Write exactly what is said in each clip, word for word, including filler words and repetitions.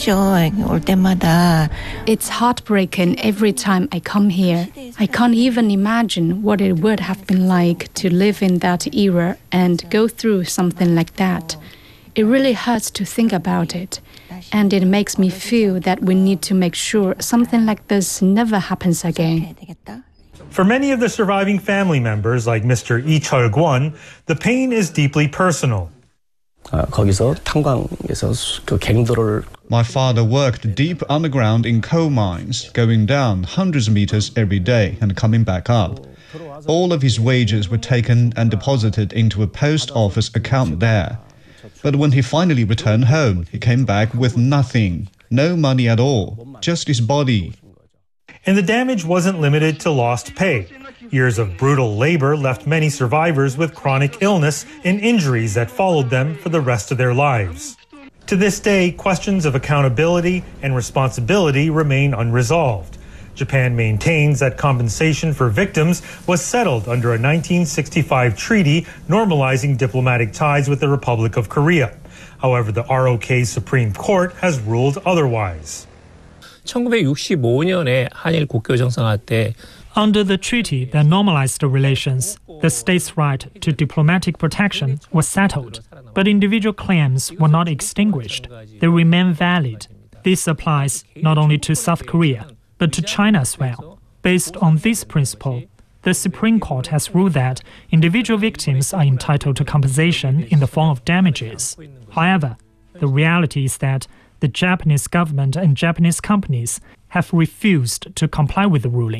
힘들죠. 올 때마다. It's heartbreaking every time I come here. I can't even imagine what it would have been like to live in that era and go through something like that. It really hurts to think about it. And it makes me feel that we need to make sure something like this never happens again. For many of the surviving family members, like Mister Lee Chul-kwon, the pain is deeply personal. 거기서 탄광에서 그 갱도를 My father worked deep underground in coal mines, going down hundreds of meters every day and coming back up. All of his wages were taken and deposited into a post office account there. But when he finally returned home, he came back with nothing, no money at all, just his body. And the damage wasn't limited to lost pay. Years of brutal labor left many survivors with chronic illness and injuries that followed them for the rest of their lives. To this day, questions of accountability and responsibility remain unresolved. Japan maintains that compensation for victims was settled under a nineteen sixty-five treaty normalizing diplomatic ties with the Republic of Korea. However, the R O K's Supreme Court has ruled otherwise. 천구백육십오 년에 한일 국교 정상화 때 Under the treaty that normalized the relations, the state's right to diplomatic protection was settled, but individual claims were not extinguished. They remain valid. This applies not only to South Korea, but to China as well. Based on this principle, the Supreme Court has ruled that individual victims are entitled to compensation in the form of damages. However, the reality is that the Japanese government and Japanese companies have refused to comply with the ruling.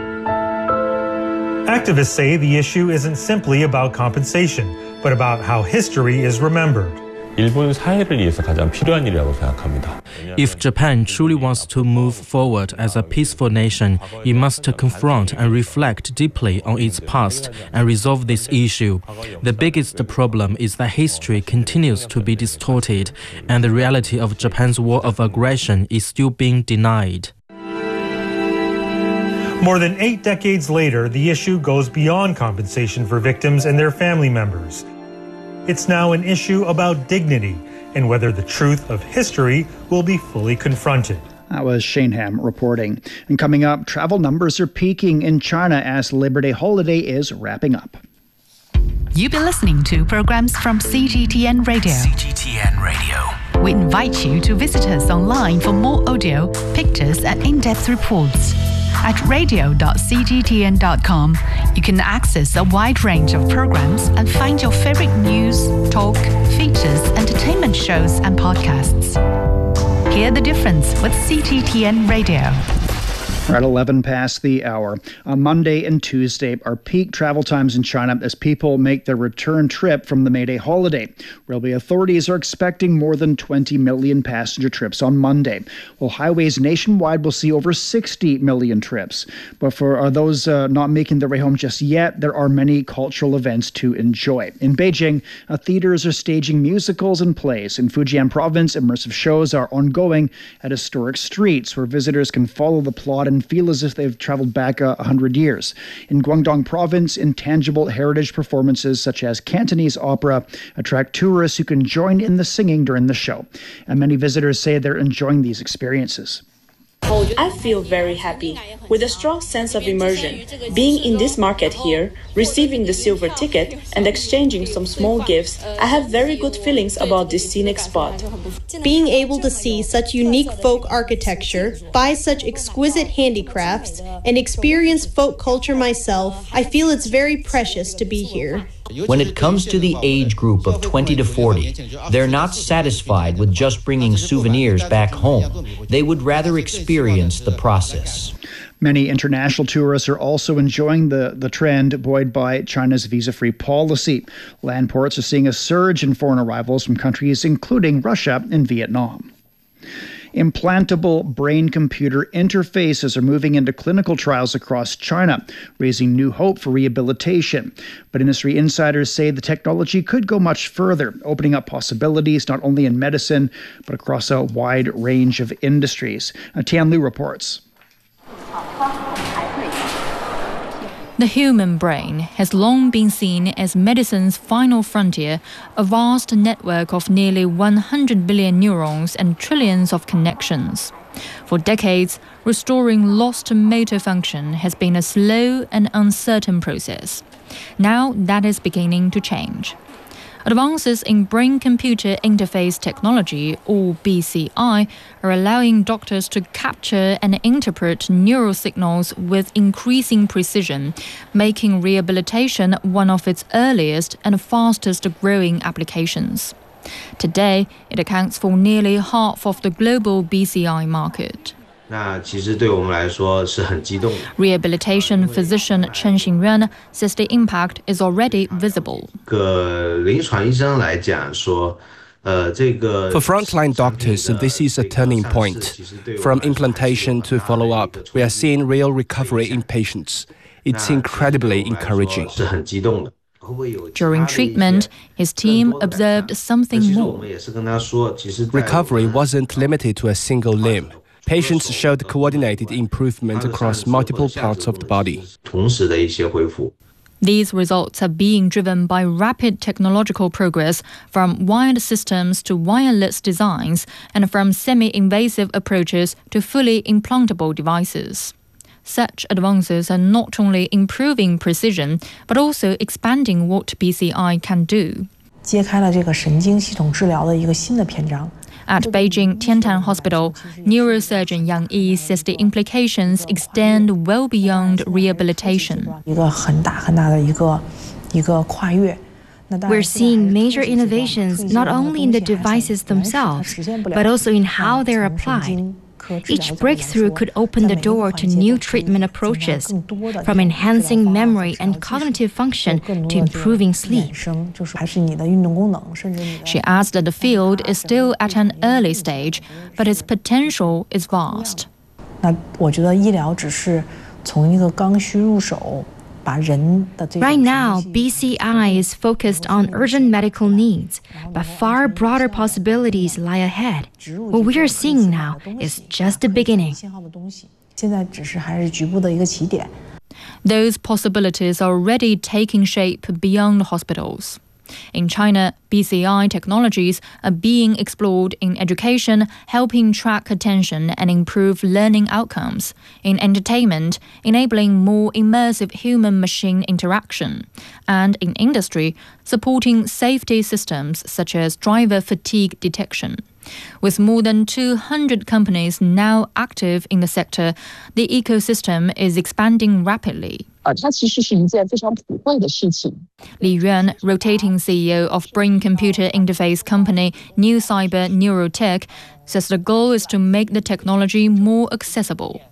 Activists say the issue isn't simply about compensation, but about how history is remembered. 일본 사회를 위해서 가장 필요한 일이라고 생각합니다. If Japan truly wants to move forward as a peaceful nation, it must confront and reflect deeply on its past and resolve this issue. The biggest problem is that history continues to be distorted, and the reality of Japan's war of aggression is still being denied. More than eight decades later, the issue goes beyond compensation for victims and their family members. It's now an issue about dignity and whether the truth of history will be fully confronted. That was Shane Ham reporting. And coming up, travel numbers are peaking in China as Labor Day holiday is wrapping up. You've been listening to programs from C G T N Radio. C G T N Radio. We invite you to visit us online for more audio, pictures, and in-depth reports. At radio dot c g t n dot com, you can access a wide range of programs and find your favorite news, talk, features, entertainment shows, and podcasts. Hear the difference with C G T N Radio. We're at eleven past the hour. On Monday and Tuesday are peak travel times in China as people make their return trip from the May Day holiday. Railway authorities are expecting more than twenty million passenger trips on Monday, while highways nationwide will see over sixty million trips. But for uh, those uh, not making their way home just yet, there are many cultural events to enjoy. In Beijing, uh, theaters are staging musicals and plays. In Fujian province, immersive shows are ongoing at historic streets where visitors can follow the plot and feel as if they've traveled back a uh, hundred years. In Guangdong province, intangible heritage performances such as Cantonese opera attract tourists who can join in the singing during the show. And many visitors say they're enjoying these experiences. I feel very happy, with a strong sense of immersion. Being in this market here, receiving the silver ticket, and exchanging some small gifts, I have very good feelings about this scenic spot. Being able to see such unique folk architecture, buy such exquisite handicrafts, and experience folk culture myself, I feel it's very precious to be here. When it comes to the age group of twenty to forty, they're not satisfied with just bringing souvenirs back home. They would rather experience the process. Many international tourists are also enjoying the, the trend buoyed by China's visa-free policy. Land ports are seeing a surge in foreign arrivals from countries including Russia and Vietnam. Implantable brain-computer interfaces are moving into clinical trials across China, raising new hope for rehabilitation. But industry insiders say the technology could go much further, opening up possibilities not only in medicine, but across a wide range of industries. Uh, Tian Liu reports. The human brain has long been seen as medicine's final frontier, a vast network of nearly one hundred billion neurons and trillions of connections. For decades, restoring lost motor function has been a slow and uncertain process. Now that is beginning to change. Advances in brain-computer interface technology, or B C I, are allowing doctors to capture and interpret neural signals with increasing precision, making rehabilitation one of its earliest and fastest-growing applications. Today, it accounts for nearly half of the global B C I market. Rehabilitation physician Chen Xingyuan says the impact is already visible. For frontline doctors, this is a turning point. From implantation to follow-up, we are seeing real recovery in patients. It's incredibly encouraging. During treatment, his team observed something more. Recovery wasn't limited to a single limb. Patients showed coordinated improvement across multiple parts of the body. These results are being driven by rapid technological progress, from wired systems to wireless designs, and from semi-invasive approaches to fully implantable devices. Such advances are not only improving precision, but also expanding what B C I can do. At Beijing Tiantan Hospital, neurosurgeon Yang Yi says the implications extend well beyond rehabilitation. We're seeing major innovations not only in the devices themselves, but also in how they're applied. Each breakthrough could open the door to new treatment approaches, from enhancing memory and cognitive function to improving sleep. She adds that the field is still at an early stage, but its potential is vast. Right now, B C I is focused on urgent medical needs, but far broader possibilities lie ahead. What we are seeing now is just the beginning. Those possibilities are already taking shape beyond hospitals. In China, B C I technologies are being explored in education, helping track attention and improve learning outcomes, in entertainment, enabling more immersive human-machine interaction, and in industry, supporting safety systems such as driver fatigue detection. With more than two hundred companies now active in the sector, the ecosystem is expanding rapidly. Li Yuan, rotating C E O of brain-computer interface company New Cyber Neurotech, says the goal is to make the technology more accessible.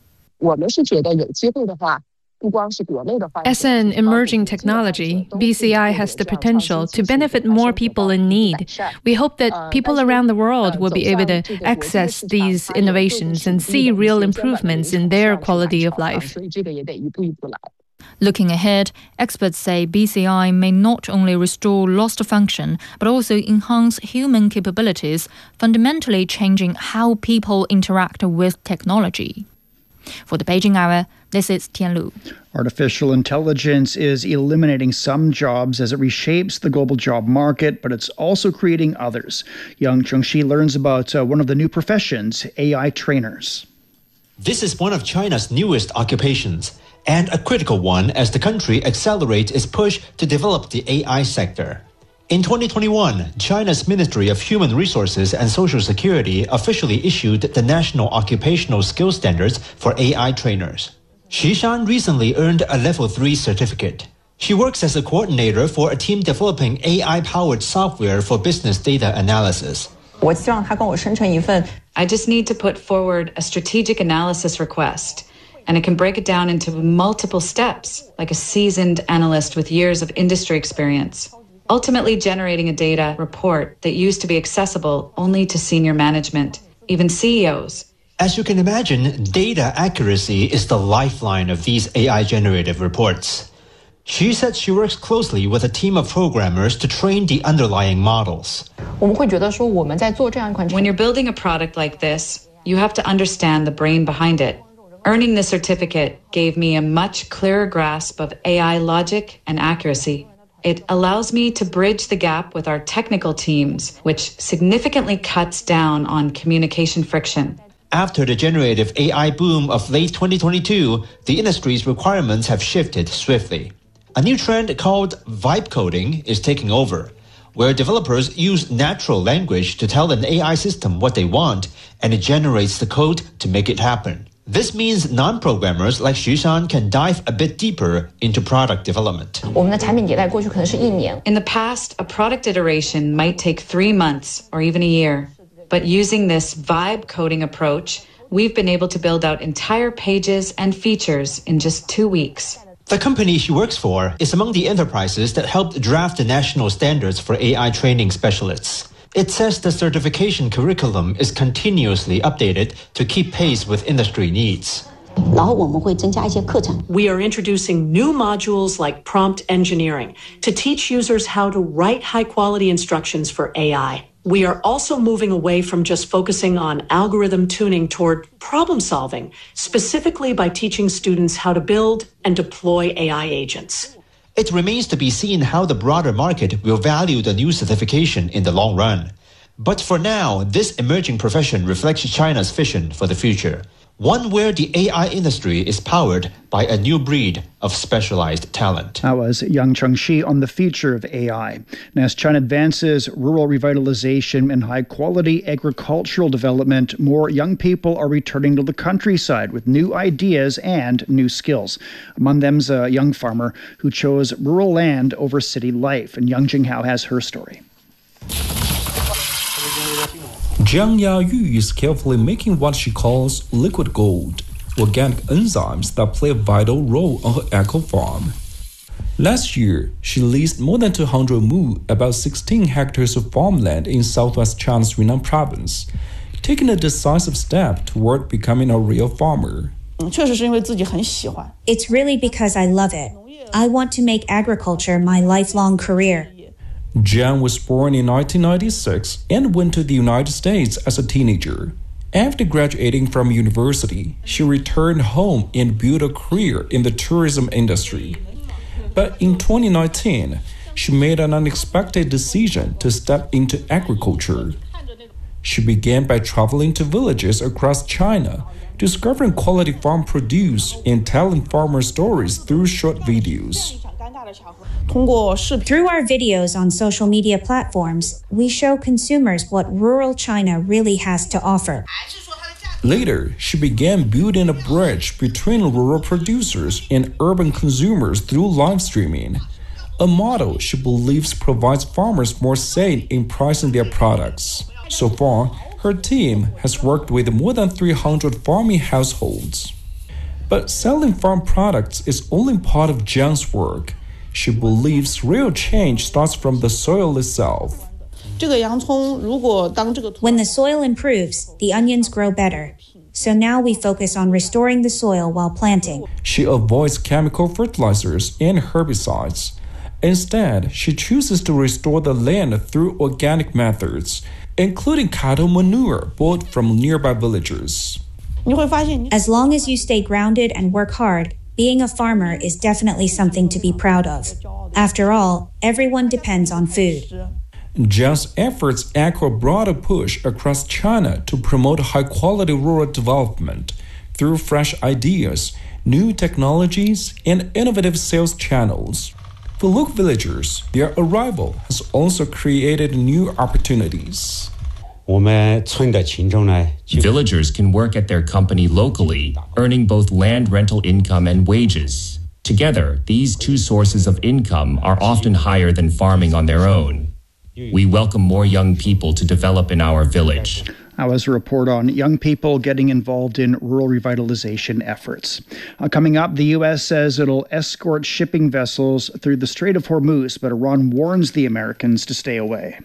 As an emerging technology, B C I has the potential to benefit more people in need. We hope that people around the world will be able to access these innovations and see real improvements in their quality of life. Looking ahead, experts say B C I may not only restore lost function, but also enhance human capabilities, fundamentally changing how people interact with technology. For the Beijing Hour, this is Tian Lu. Artificial intelligence is eliminating some jobs as it reshapes the global job market, but it's also creating others. Yang Chengxi learns about uh, one of the new professions, A I trainers. This is one of China's newest occupations, and a critical one as the country accelerates its push to develop the A I sector. In twenty twenty-one, China's Ministry of Human Resources and Social Security officially issued the National Occupational Skills Standards for A I trainers. Xu Shan recently earned a Level three certificate. She works as a coordinator for a team developing A I-powered software for business data analysis. I just need to put forward a strategic analysis request, and it can break it down into multiple steps, like a seasoned analyst with years of industry experience, ultimately generating a data report that used to be accessible only to senior management, even C E Os. As you can imagine, data accuracy is the lifeline of these A I-generated reports. She said she works closely with a team of programmers to train the underlying models. When you're building a product like this, you have to understand the brain behind it. Earning the certificate gave me a much clearer grasp of A I logic and accuracy. It allows me to bridge the gap with our technical teams, which significantly cuts down on communication friction. After the generative A I boom of late twenty twenty-two, the industry's requirements have shifted swiftly. A new trend called vibe coding is taking over, where developers use natural language to tell an A I system what they want, and it generates the code to make it happen. This means non-programmers like Xu Shan can dive a bit deeper into product development. In the past, a product iteration might take three months or even a year. But using this vibe coding approach, we've been able to build out entire pages and features in just two weeks. The company she works for is among the enterprises that helped draft the national standards for A I training specialists. It says the certification curriculum is continuously updated to keep pace with industry needs. We are introducing new modules like prompt engineering to teach users how to write high-quality instructions for A I. We are also moving away from just focusing on algorithm tuning toward problem solving, specifically by teaching students how to build and deploy A I agents. It remains to be seen how the broader market will value the new certification in the long run. But for now, this emerging profession reflects China's vision for the future, one where the A I industry is powered by a new breed of specialized talent. That was Yang Chengxi on the future of A I. And as China advances rural revitalization and high-quality agricultural development, more young people are returning to the countryside with new ideas and new skills. Among them's a young farmer who chose rural land over city life. And Yang Jinghao has her story. Jiang Yayu is carefully making what she calls liquid gold, organic enzymes that play a vital role on her eco farm. Last year, she leased more than two hundred mu, about sixteen hectares of farmland in southwest China's Yunnan province, taking a decisive step toward becoming a real farmer. It's really because I love it. I want to make agriculture my lifelong career. Jiang was born in nineteen ninety-six and went to the United States as a teenager. After graduating from university, she returned home and built a career in the tourism industry. But in twenty nineteen, she made an unexpected decision to step into agriculture. She began by traveling to villages across China, discovering quality farm produce and telling farmer stories through short videos. Through our videos on social media platforms, we show consumers what rural China really has to offer. Later, she began building a bridge between rural producers and urban consumers through live streaming, a model she believes provides farmers more say in pricing their products. So far, her team has worked with more than three hundred farming households. But selling farm products is only part of Jiang's work. She believes real change starts from the soil itself. When the soil improves, the onions grow better. So now we focus on restoring the soil while planting. She avoids chemical fertilizers and herbicides. Instead, she chooses to restore the land through organic methods, including cattle manure bought from nearby villagers. As long as you stay grounded and work hard, being a farmer is definitely something to be proud of. After all, everyone depends on food. Jiang's efforts echo a broader push across China to promote high-quality rural development through fresh ideas, new technologies, and innovative sales channels. For local villagers, their arrival has also created new opportunities. Villagers can work at their company locally, earning both land rental income and wages. Together, these two sources of income are often higher than farming on their own. We welcome more young people to develop in our village. That was a report on young people getting involved in rural revitalization efforts. Uh, coming up, the U S says it'll escort shipping vessels through the Strait of Hormuz, but Iran warns the Americans to stay away.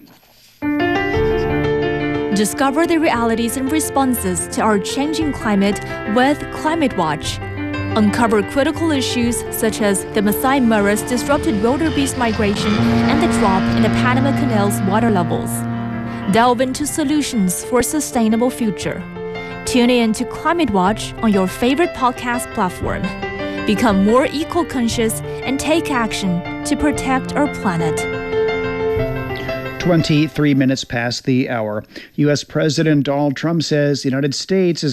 Discover the realities and responses to our changing climate with Climate Watch. Uncover critical issues such as the Masai Mara's disrupted wildebeest migration and the drop in the Panama Canal's water levels. Delve into solutions for a sustainable future. Tune in to Climate Watch on your favorite podcast platform. Become more eco-conscious and take action to protect our planet. twenty-three minutes past the hour. U S. President Donald Trump says the United States is